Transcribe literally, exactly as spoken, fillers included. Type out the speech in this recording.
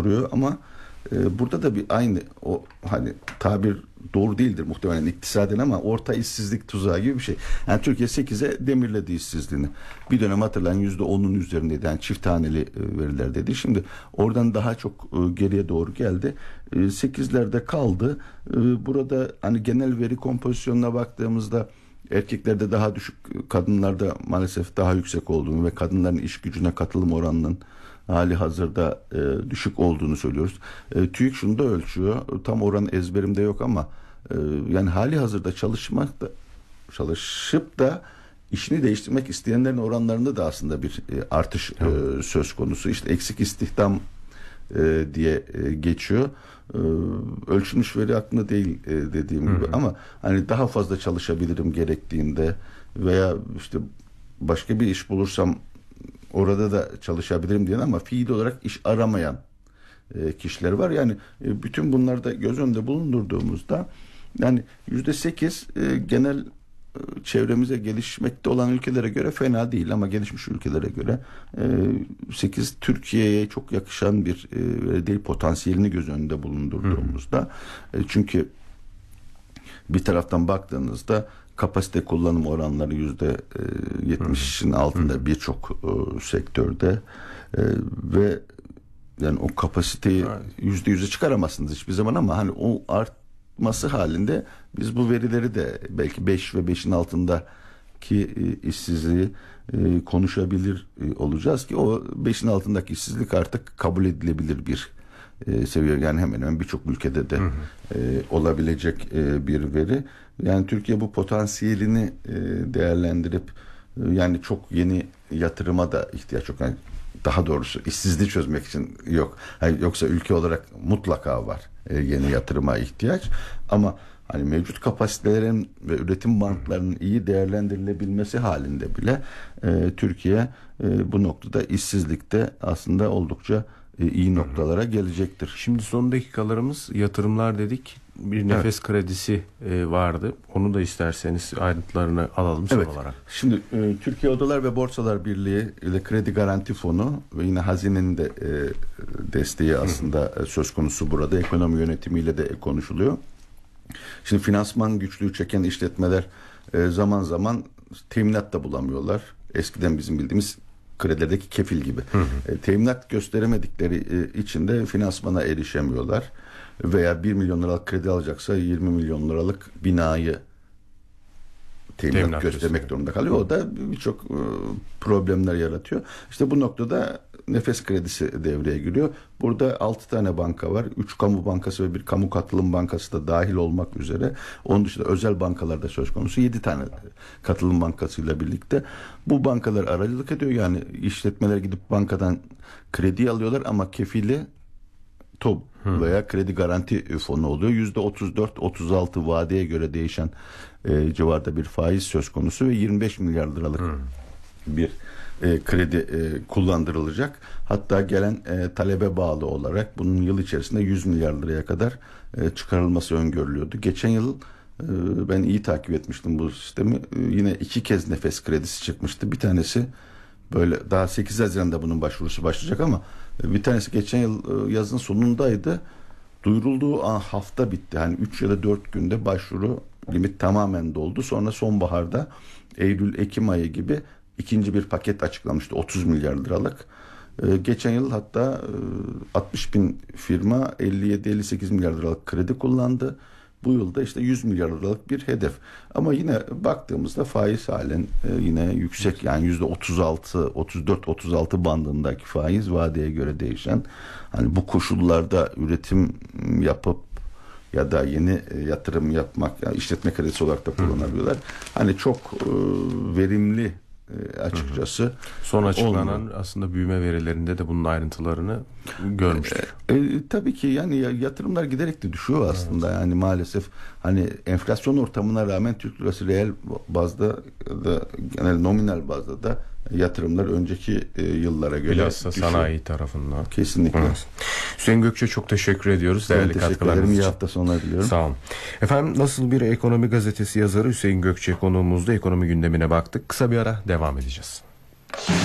koruyor ama e, burada da bir aynı o hani tabir doğru değildir muhtemelen iktisaden ama orta işsizlik tuzağı gibi bir şey. Yani Türkiye sekize demirledi işsizliğini. Bir dönem hatırlayın yüzde onun üzerindeydi. Yani çift taneli e, veriler dedi. Şimdi oradan daha çok e, geriye doğru geldi. E, sekizlerde kaldı. E, burada hani genel veri kompozisyonuna baktığımızda erkeklerde daha düşük, kadınlarda maalesef daha yüksek olduğunu ve kadınların iş gücüne katılım oranının hali hazırda e, düşük olduğunu söylüyoruz. E, TÜİK şunu da ölçüyor. Tam oran ezberimde yok ama e, yani hali hazırda çalışmak da çalışıp da işini değiştirmek isteyenlerin oranlarında da aslında bir e, artış e, söz konusu. İşte eksik istihdam e, diye e, geçiyor. E, ölçülmüş veri aklında değil e, dediğim gibi ama hani daha fazla çalışabilirim gerektiğinde veya işte başka bir iş bulursam orada da çalışabilirim diyen ama fiil olarak iş aramayan e, kişiler var. Yani e, bütün bunları da göz önünde bulundurduğumuzda yani yüzde sekiz e, genel e, çevremize gelişmekte olan ülkelere göre fena değil ama gelişmiş ülkelere göre e, sekiz Türkiye'ye çok yakışan bir e, değil potansiyelini göz önünde bulundurduğumuzda e, çünkü bir taraftan baktığınızda kapasite kullanım oranları yüzde yetmişin altında birçok e, sektörde e, ve yani o kapasiteyi yüzde yüze çıkaramazsınız hiçbir zaman ama hani o artması halinde biz bu verileri de belki beş ve beşin altındaki e, işsizliği e, konuşabilir e, olacağız ki o beşin altındaki işsizlik artık kabul edilebilir bir e, seviye. Yani hemen hemen birçok ülkede de hı hı. E, olabilecek e, bir veri. Yani Türkiye bu potansiyelini e, değerlendirip e, yani çok yeni yatırıma da ihtiyaç yok. Yani daha doğrusu işsizliği çözmek için yok. Yani yoksa ülke olarak mutlaka var e, yeni yatırıma ihtiyaç. Ama hani mevcut kapasitelerin ve üretim bantlarının iyi değerlendirilebilmesi halinde bile e, Türkiye e, bu noktada işsizlikte aslında oldukça e, iyi noktalara gelecektir. Şimdi son dakikalarımız yatırımlar dedik. Bir nefes evet. kredisi e, vardı. Onu da isterseniz ayrıntılarını alalım son evet. olarak. Şimdi e, Türkiye Odalar ve Borsalar Birliği ile Kredi Garanti Fonu ve yine hazinenin de e, desteği aslında e, söz konusu burada. Ekonomi yönetimiyle de konuşuluyor. Şimdi finansman güçlüğü çeken işletmeler e, zaman zaman teminat da bulamıyorlar. Eskiden bizim bildiğimiz kredilerdeki kefil gibi. Hı hı. E, teminat gösteremedikleri e, için de finansmana erişemiyorlar. Veya bir milyon liralık kredi alacaksa yirmi milyon liralık binayı teminat, teminat göstermek gösteriyor. Durumunda kalıyor. O da birçok e, problemler yaratıyor. İşte bu noktada nefes kredisi devreye giriyor. Burada altı tane banka var. üç kamu bankası ve bir kamu katılım bankası da dahil olmak üzere. Onun dışında özel bankalar da söz konusu. yedi tane katılım bankasıyla birlikte. Bu bankalar aracılık ediyor. Yani işletmeler gidip bankadan kredi alıyorlar ama kefili T O B veya kredi garanti fonu oluyor. yüzde otuz dört otuz altı vadeye göre değişen e, civarda bir faiz söz konusu ve yirmi beş milyar liralık hmm. bir e, kredi e, kullandırılacak. Hatta gelen e, talebe bağlı olarak bunun yıl içerisinde yüz milyar liraya kadar e, çıkarılması öngörülüyordu. Geçen yıl e, ben iyi takip etmiştim bu sistemi. E, yine iki kez nefes kredisi çıkmıştı. Bir tanesi böyle daha sekiz Haziran'da bunun başvurusu başlayacak ama bir tanesi geçen yıl yazın sonundaydı. Duyurulduğu an hafta bitti. Hani üç ya da dört günde başvuru limit tamamen doldu. Sonra sonbaharda Eylül-Ekim ayı gibi ikinci bir paket açıklamıştı. otuz milyar liralık. Ee, geçen yıl hatta altmış bin firma elli yedi elli sekiz milyar liralık kredi kullandı. Bu yılda işte yüz milyar liralık bir hedef. Ama yine baktığımızda faiz halen e, yine yüksek. Yani yüzde otuz altı otuz dört otuz altı bandındaki faiz vadeye göre değişen. Hani bu koşullarda üretim yapıp ya da yeni e, yatırım yapmak, yani işletme kredisi olarak da kullanabiliyorlar. Hani çok e, verimli e, açıkçası. Hı hı. Son açıklanan olmuyor. Aslında büyüme verilerinde de bunun ayrıntılarını görmüştük. E, e, tabii ki yani yatırımlar giderek de düşüyor aslında. Evet. Yani maalesef hani enflasyon ortamına rağmen Türk lirası reel bazda da genel nominal bazda da yatırımlar önceki e, yıllara göre bilhassa sanayi tarafından. Kesinlikle. Evet. Hüseyin Gökçe çok teşekkür ediyoruz. Değerli katkılarınız için. İyi hafta sonları diliyorum. Sağ olun. Efendim nasıl bir ekonomi gazetesi yazarı Hüseyin Gökçe konuğumuzda ekonomi gündemine baktık. Kısa bir ara devam edeceğiz.